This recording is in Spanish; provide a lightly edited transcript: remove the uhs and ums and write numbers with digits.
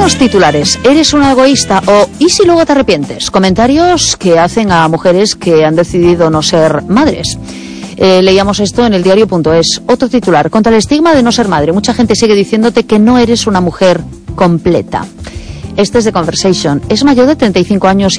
Tenemos titulares: ¿eres una egoísta? O ¿y si luego te arrepientes? Comentarios que hacen a mujeres que han decidido no ser madres. Leíamos esto en el diario.es. Otro titular: contra el estigma de no ser madre. Mucha gente sigue diciéndote que no eres una mujer completa. Este es de Conversation. Es mayor de 35 años